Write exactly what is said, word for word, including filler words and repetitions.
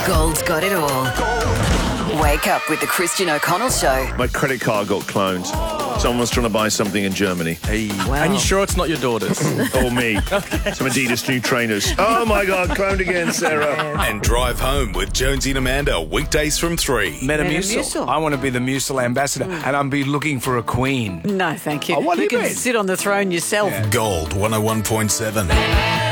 Gold's got it all. Wake up with the Christian O'Connell Show. My credit card got cloned. Someone's trying to buy something in Germany. Hey. Wow. And you sure it's not your daughters? Or me. Some Adidas new trainers. Oh my God, cloned again, Sarah. And Drive Home with Jonesy and Amanda, weekdays from three. Metamucil. Metamucil. I want to be the Mucil ambassador, Mm. and I'm be looking for a queen. No, thank you. Oh, what do you you can mean? sit on the throne yourself. Gold one oh one point seven.